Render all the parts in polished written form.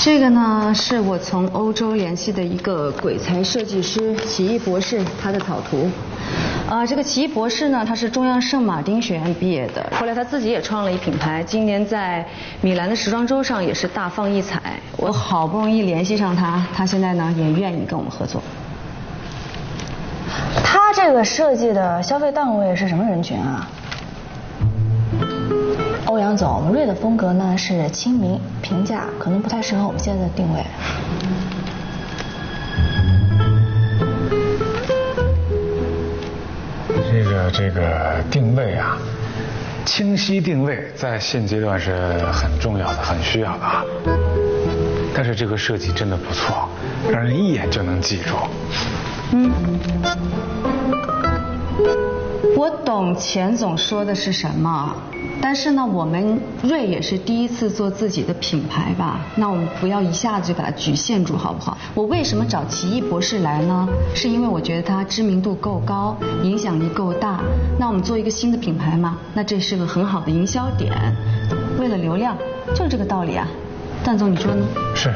这个呢是我从欧洲联系的一个鬼才设计师奇异博士他的草图。这个奇异博士呢，他是中央圣马丁学院毕业的，后来他自己也创了一品牌，今年在米兰的时装周上也是大放异彩。我好不容易联系上他，他现在呢也愿意跟我们合作。 他这个设计的消费档位是什么人群啊？欧阳总，我们瑞的风格呢是亲民平价，可能不太适合我们现在的定位。 这个定位啊，清晰定位在现阶段是很重要的，很需要的啊。但是这个设计真的不错，让人一眼就能记住。 我懂钱总说的是什么，但是呢，我们瑞也是第一次做自己的品牌吧，那我们不要一下子就把它局限住，好不好？我为什么找奇异博士来呢？是因为我觉得他知名度够高，影响力够大。那我们做一个新的品牌嘛，那这是个很好的营销点。为了流量，就是这个道理啊。段总，你说呢？ 是。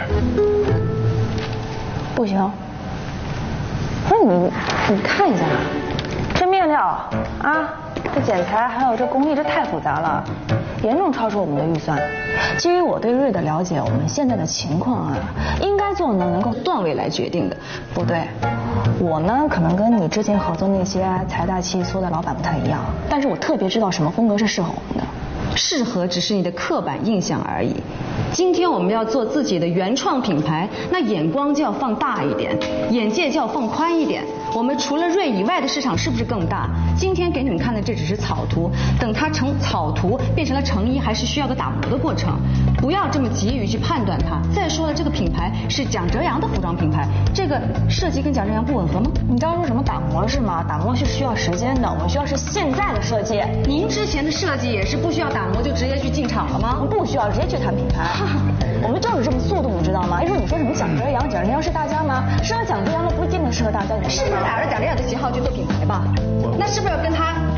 不行，不是你看一下。这面料啊，这剪裁还有这工艺，这太复杂了，严重超出我们的预算。基于我对瑞的了解，我们现在的情况啊，应该做能够段位来决定的。不对，我呢可能跟你之前合作那些财大气粗的老板不太一样，但是我特别知道什么风格是适合我们的。 适合只是你的刻板印象而已。今天我们要做自己的原创品牌，那眼光就要放大一点，眼界就要放宽一点。我们除了瑞以外的市场是不是更大？今天给你们看的这只是草图，等它成草图变成了成衣，还是需要个打磨的过程。不要这么急于去判断它。再说了，这个品牌是蒋哲阳的服装品牌，这个设计跟蒋哲阳不吻合吗？ 你刚刚说什么打磨是吗？打磨是需要时间的，我们需要是现在的设计。 您之前的设计也是不需要打磨就直接去进场了吗？ 我们不需要直接去谈品牌。我们就是这么速度，你知道吗？你说什么蒋哲阳，蒋哲阳是大家吗？适合蒋哲阳的不一定能适合大家， 是不是打着蒋哲阳的旗号去做品牌吧？那是不是要跟他